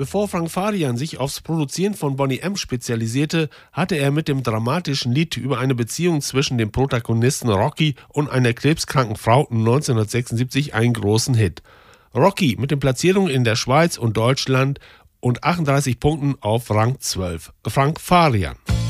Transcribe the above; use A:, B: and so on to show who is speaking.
A: Bevor Frank Farian sich aufs Produzieren von Boney M. spezialisierte, hatte er mit dem dramatischen Lied über eine Beziehung zwischen dem Protagonisten Rocky und einer krebskranken Frau 1976 einen großen Hit. Rocky mit den Platzierungen in der Schweiz und Deutschland und 38 Punkten auf Rang 12. Frank Farian.